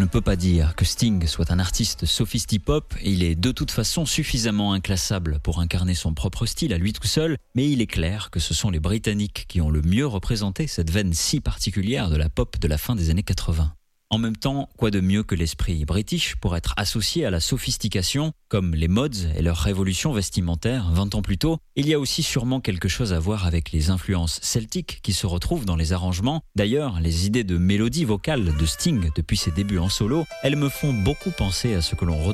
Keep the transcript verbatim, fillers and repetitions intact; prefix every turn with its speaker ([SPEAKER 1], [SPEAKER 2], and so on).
[SPEAKER 1] ne peut pas dire que Sting soit un artiste sophisti-pop et il est de toute façon suffisamment inclassable pour incarner son propre style à lui tout seul, mais il est clair que ce sont les Britanniques qui ont le mieux représenté cette veine si particulière de la pop de la fin des années quatre-vingts. En même temps, quoi de mieux que l'esprit british pour être associé à la sophistication, comme les mods et leur révolution vestimentaire vingt ans plus tôt. Il y a aussi sûrement quelque chose à voir avec les influences celtiques qui se retrouvent dans les arrangements. D'ailleurs, les idées de mélodie vocale de Sting depuis ses débuts en solo, elles me font beaucoup penser à ce que l'on retrouve